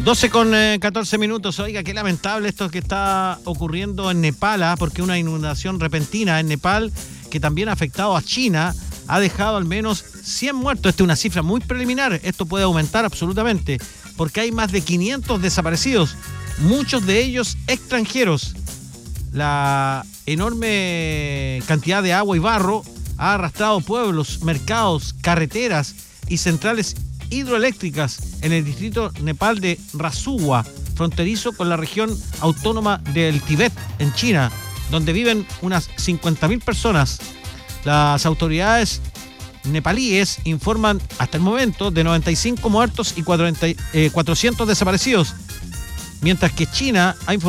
12:14. Oiga, qué lamentable esto que está ocurriendo en Nepal, porque una inundación repentina en Nepal, que también ha afectado a China, ha dejado al menos 100 muertos. Esta es una cifra muy preliminar. Esto puede aumentar absolutamente, porque hay más de 500 desaparecidos, muchos de ellos extranjeros. La enorme cantidad de agua y barro ha arrastrado pueblos, mercados, carreteras y centrales hidroeléctricas en el distrito Nepal de Rasuwa, fronterizo con la región autónoma del Tíbet, en China, donde viven unas 50.000 personas. Las autoridades nepalíes informan hasta el momento de 95 muertos y 400 desaparecidos, mientras que China ha informado